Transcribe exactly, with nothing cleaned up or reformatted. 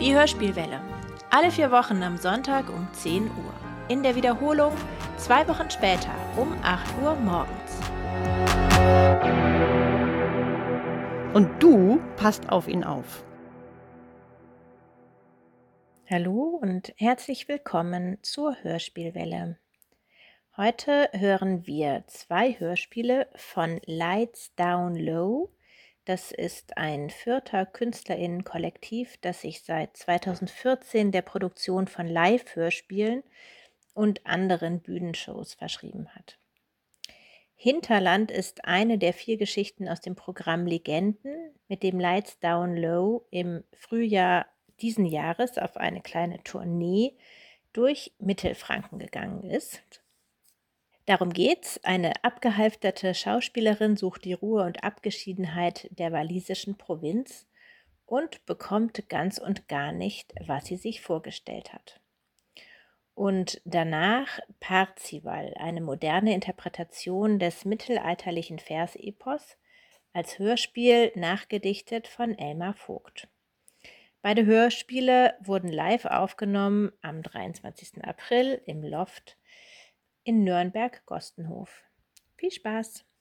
Die Hörspielwelle. Alle vier Wochen am Sonntag um zehn Uhr. In der Wiederholung zwei Wochen später um acht Uhr morgens. Und du passt auf ihn auf. Hallo und herzlich willkommen zur Hörspielwelle. Heute hören wir zwei Hörspiele von Lights Down Low. Das ist ein Fürther KünstlerInnen-Kollektiv, das sich seit zweitausendvierzehn der Produktion von Live-Hörspielen und anderen Bühnenshows verschrieben hat. Hinterland ist eine der vier Geschichten aus dem Programm Legenden, mit dem Lights Down Low im Frühjahr diesen Jahres auf eine kleine Tournee durch Mittelfranken gegangen ist. Darum geht's. Eine abgehalfterte Schauspielerin sucht die Ruhe und Abgeschiedenheit der walisischen Provinz und bekommt ganz und gar nicht, was sie sich vorgestellt hat. Und danach Parzival, eine moderne Interpretation des mittelalterlichen Versepos, als Hörspiel nachgedichtet von Elmar Vogt. Beide Hörspiele wurden live aufgenommen am dreiundzwanzigsten April im Loft in Nürnberg-Gostenhof. Viel Spaß!